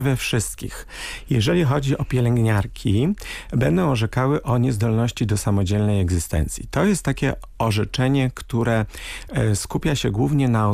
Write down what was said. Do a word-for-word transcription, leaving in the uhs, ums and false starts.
we wszystkich. Jeżeli chodzi o pielęgniarki, będą orzekały o niezdolności do samodzielnej egzystencji. To jest takie orzeczenie, które skupia się głównie na